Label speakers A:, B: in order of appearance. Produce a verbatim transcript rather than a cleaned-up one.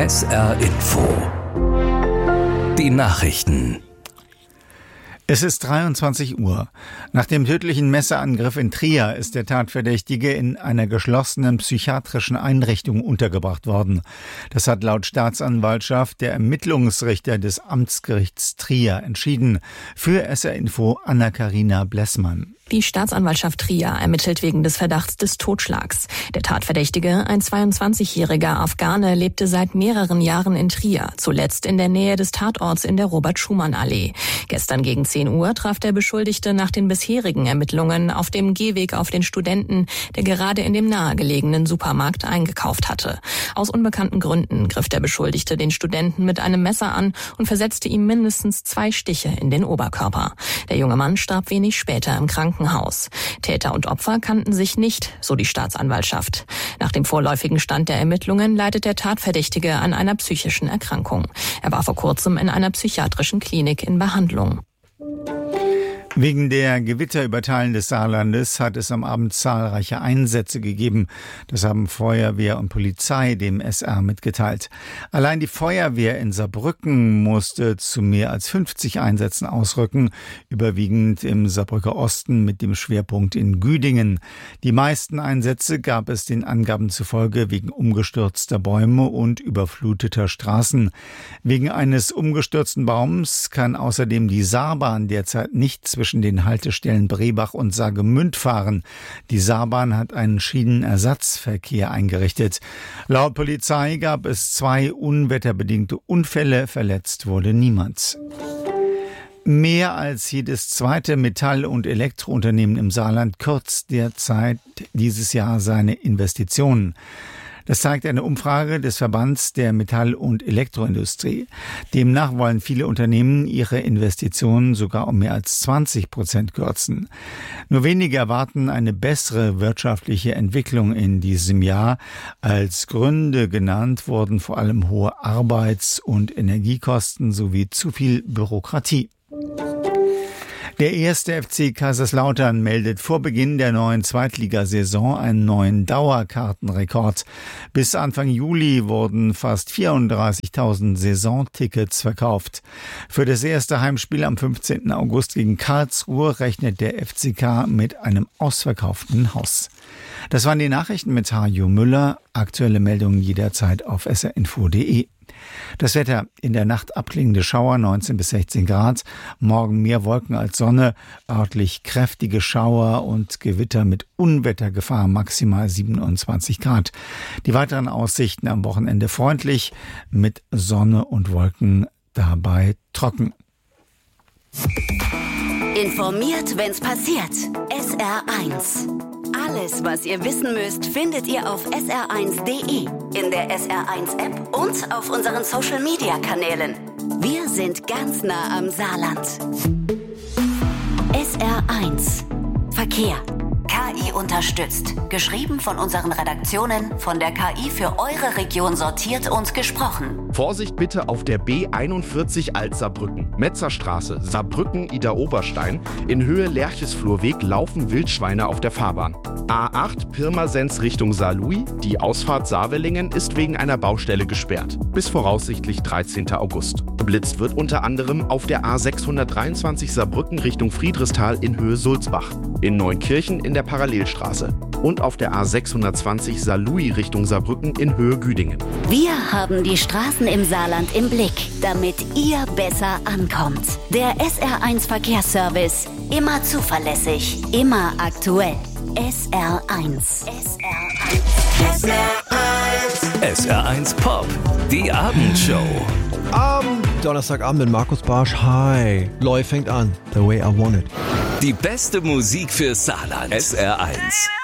A: S R Info. Die Nachrichten.
B: Es ist dreiundzwanzig Uhr. Nach dem tödlichen Messerangriff in Trier ist der Tatverdächtige in einer geschlossenen psychiatrischen Einrichtung untergebracht worden. Das hat laut Staatsanwaltschaft der Ermittlungsrichter des Amtsgerichts Trier entschieden. Für S R Info Anna-Karina Blessmann.
C: Die Staatsanwaltschaft Trier ermittelt wegen des Verdachts des Totschlags. Der Tatverdächtige, ein zweiundzwanzigjähriger Afghane, lebte seit mehreren Jahren in Trier, zuletzt in der Nähe des Tatorts in der Robert-Schumann-Allee. Gestern gegen zehn Uhr traf der Beschuldigte nach den bisherigen Ermittlungen auf dem Gehweg auf den Studenten, der gerade in dem nahegelegenen Supermarkt eingekauft hatte. Aus unbekannten Gründen griff der Beschuldigte den Studenten mit einem Messer an und versetzte ihm mindestens zwei Stiche in den Oberkörper. Der junge Mann starb wenig später im Krankenhaus. Haus. Täter und Opfer kannten sich nicht, so die Staatsanwaltschaft. Nach dem vorläufigen Stand der Ermittlungen leidet der Tatverdächtige an einer psychischen Erkrankung. Er war vor kurzem in einer psychiatrischen Klinik in Behandlung.
B: Wegen der Gewitter über Teilen des Saarlandes hat es am Abend zahlreiche Einsätze gegeben. Das haben Feuerwehr und Polizei dem S R mitgeteilt. Allein die Feuerwehr in Saarbrücken musste zu mehr als fünfzig Einsätzen ausrücken, überwiegend im Saarbrücker Osten mit dem Schwerpunkt in Güdingen. Die meisten Einsätze gab es den Angaben zufolge wegen umgestürzter Bäume und überfluteter Straßen. Wegen eines umgestürzten Baums kann außerdem die Saarbahn derzeit nicht zwischen den Haltestellen Brebach und Saargemünd fahren. Die Saarbahn hat einen Schienenersatzverkehr eingerichtet. Laut Polizei gab es zwei unwetterbedingte Unfälle, verletzt wurde niemand. Mehr als jedes zweite Metall- und Elektrounternehmen im Saarland kürzt derzeit dieses Jahr seine Investitionen. Das zeigt eine Umfrage des Verbands der Metall- und Elektroindustrie. Demnach wollen viele Unternehmen ihre Investitionen sogar um mehr als zwanzig Prozent kürzen. Nur wenige erwarten eine bessere wirtschaftliche Entwicklung in diesem Jahr. Als Gründe genannt wurden vor allem hohe Arbeits- und Energiekosten sowie zu viel Bürokratie. Der erste F C Kaiserslautern meldet vor Beginn der neuen Zweitligasaison einen neuen Dauerkartenrekord. Bis Anfang Juli wurden fast vierunddreißigtausend Saisontickets verkauft. Für das erste Heimspiel am fünfzehnten August gegen Karlsruhe rechnet der F C K mit einem ausverkauften Haus. Das waren die Nachrichten mit Hajo Müller. Aktuelle Meldungen jederzeit auf s r info punkt d e. Das Wetter: in der Nacht abklingende Schauer, neunzehn bis sechzehn Grad. Morgen mehr Wolken als Sonne, örtlich kräftige Schauer und Gewitter mit Unwettergefahr, maximal siebenundzwanzig Grad. Die weiteren Aussichten am Wochenende freundlich, mit Sonne und Wolken, dabei trocken.
D: Informiert, wenn's passiert. S R eins. Alles, was ihr wissen müsst, findet ihr auf s r eins punkt d e, in der S R eins App und auf unseren Social-Media-Kanälen. Wir sind ganz nah am Saarland. S R eins. Verkehr. K I unterstützt. Geschrieben von unseren Redaktionen, von der K I für eure Region sortiert und gesprochen.
E: Vorsicht bitte auf der B einundvierzig Alt-Saarbrücken. Metzerstraße, Saarbrücken-Ida-Oberstein. In Höhe Lerchesflurweg laufen Wildschweine auf der Fahrbahn. A acht Pirmasens Richtung Saarlouis. Die Ausfahrt Saarwellingen ist wegen einer Baustelle gesperrt. Bis voraussichtlich dreizehnten August. Geblitzt wird unter anderem auf der A sechshundertdreiundzwanzig Saarbrücken Richtung Friedrichsthal in Höhe Sulzbach. In Neunkirchen in der Parallelstraße. Und auf der A sechshundertzwanzig Saarlouis Richtung Saarbrücken in Höhe Güdingen.
D: Wir haben die Straßen im Saarland im Blick, damit ihr besser ankommt. Der S R eins Verkehrsservice. Immer zuverlässig, immer aktuell. S R eins. S R eins.
A: S R eins. S R eins Pop. Die Abendshow.
F: Am Donnerstagabend mit Markus Barsch. Hi. Loi fängt an. The way I want it.
A: Die beste Musik für Saarland. S R eins.